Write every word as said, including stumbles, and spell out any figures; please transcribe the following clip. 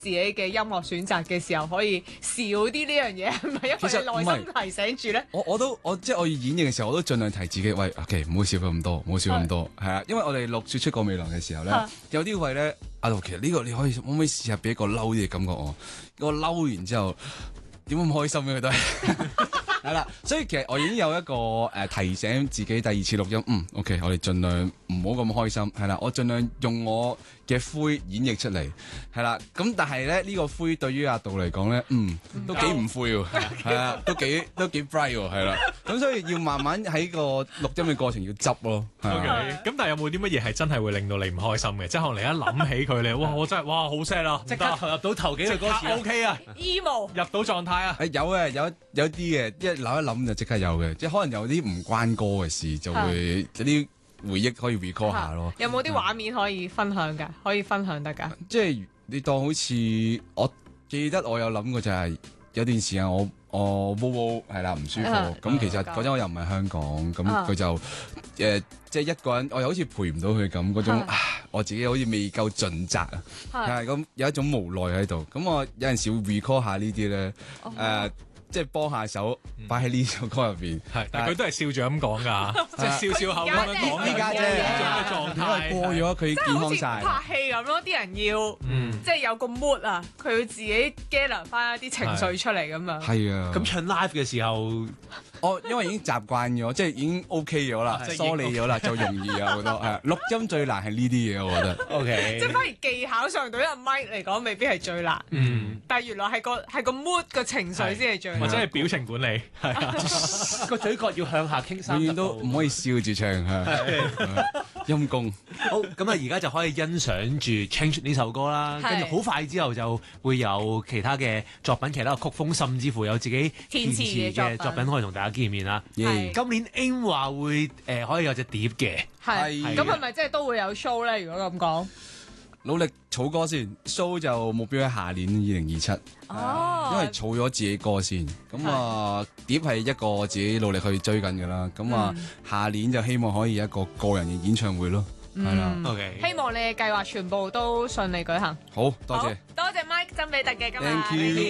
自己嘅音樂選擇嘅時候，可以少啲呢樣嘢，係咪因其實為內心提醒住咧？ 我我都我即係我要演繹嘅時候，我都盡量提自己，喂，OK，唔好笑咁多，唔好笑咁多，係啊，因為我哋錄説出個未來嘅時候咧，有啲位咧，阿杜其實呢個你可以可唔可以試下俾一個嬲啲嘅感覺我？我嬲完之後點咁開心嘅佢都係。係啦，所以其實我已經有一個誒、呃、提醒自己第二次錄音，嗯，OK，我哋盡量唔好咁開心，係啦，我盡量用我嘅灰演繹出嚟，係啦，咁但係咧呢、這個灰對於阿杜嚟講咧，嗯，都幾唔灰喎，係啊，都幾都幾 bright 喎，係啦，咁所以要慢慢喺個錄音嘅過程要執咯。 OK，咁但係有冇啲乜嘢係真係會令到你唔開心嘅？即係可能你一諗起佢你，哇！我真係哇好 sad 啊， 即刻投入到頭幾句歌詞 OK 啊 emo 入到狀態啊！ 誒有嘅，有有啲嘅，一諗一諗就即刻有嘅，即係可能有啲唔關歌嘅事就會有啲回憶可以 recall 下咯。 有冇啲畫面可以分享㗎？可以分享得㗎？ 即係你當好似我記得我有諗過就係有段時間我我窩窩係啦唔舒服，咁其實嗰陣我又唔係香港，咁佢就誒即係一個人，我又好似陪唔到佢咁嗰種啊，我自己好似未夠盡責啊，係咁有一種無奈喺度，咁我有陣時會 recall 下呢啲咧誒。即係幫下手，擺喺呢首歌入邊。係，但係佢都係笑住咁講㗎，即係笑笑口咁樣講依家啫， 呢種嘅狀態。 過咗佢健康晒， 拍戲咁咯，啲人要即係有個 mood 啊，佢要自己 gather 翻一啲情緒出嚟咁樣。 係啊， 咁唱 live 嘅時候， 我因為已經習慣咗，即係已經 OK 咗啦，梳理咗啦，就容易啊好多。係錄音最難係呢啲嘢，我覺得。 OK， 即係反而技巧上對一個咪嚟講，未必係最難。嗯，但係原來係個係個 mood 個情緒先係最難。 或者係表情管理，係啊， 個嘴角要向下傾三十度， 永遠都唔可以笑住唱係陰公。 好，咁啊，而家就可以欣賞住《Change》呢首歌啦，跟住好快之後就會有其他嘅作品、其他嘅曲風，甚至乎有自己填詞嘅作品可以同大家見面啦。今年 Aim 話會誒可以有隻碟嘅， 係咁係咪即係都會有 show 咧？如果咁講？ 努力儲歌先 ，show 就目標喺下年二零二七。 哦， 因為儲咗自己歌先，咁啊碟係一個自己努力去追緊嘅啦。咁啊下年就希望可以有一個個人嘅演唱會咯，係啦。 OK， 希望你嘅計劃全部都順利舉行。 好多謝， 多謝 Mike 曾比特嘅今日。 Thank you。